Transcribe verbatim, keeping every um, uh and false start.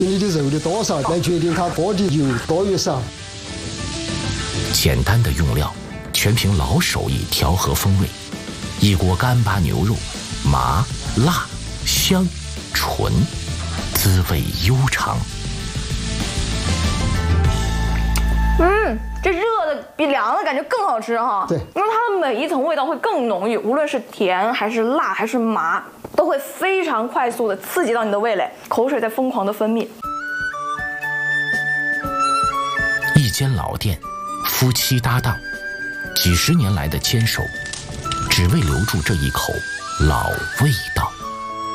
你的肉的多少来决定它锅的油多与少。 简单的用料，全凭老手艺调和风味。一锅干巴牛肉，麻、辣、香、醇，滋味悠长。 嗯，这热的比凉的感觉更好吃哈。 对， 因为它的每一层味道会更浓郁，无论是甜还是辣还是麻，都会非常快速的刺激到你的味蕾，口水在疯狂的分泌。 一间老店，夫妻搭档，几十年来的坚守，只为留住这一口老味道。